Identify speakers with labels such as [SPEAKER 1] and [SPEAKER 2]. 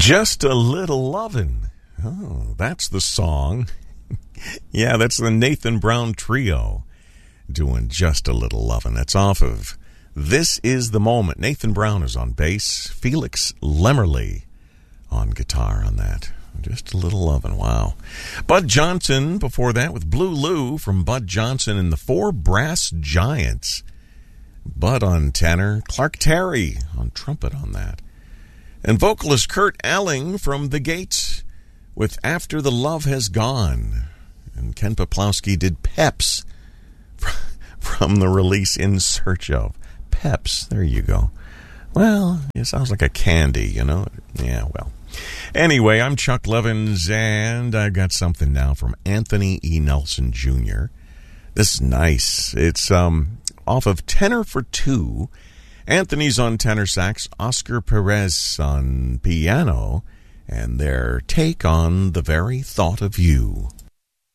[SPEAKER 1] Just a Little Lovin'. Oh, that's the song. Yeah, that's the Nathan Brown Trio doing Just a Little Lovin'. That's off of This Is the Moment. Nathan Brown is on bass. Felix Lemmerly on guitar on that. Just a Little Lovin'. Wow. Bud Johnson before that with Blue Lou from Bud Johnson and the Four Brass Giants. Bud on tenor. Clark Terry on trumpet on that. And vocalist Kurt Elling from The Gates with After the Love Has Gone. And Ken Poplowski did Peps from the release In Search Of. Peps, there you go. Well, it sounds like a candy, you know? Yeah, well. Anyway, I'm Chuck Levins, and I've got something now from Anthony E. Nelson Jr. This is nice. It's off of Tenor for Two. Anthony's on tenor sax, Oscar Perez on piano, and their take on The Very Thought of You.